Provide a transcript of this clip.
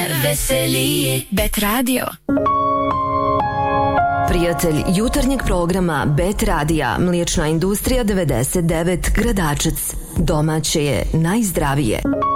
najveseliji. Bet radio. Prijatelj jutarnjeg programa Bet radija, Mliječna industrija 99 Gradačac. Domaće je najzdravije.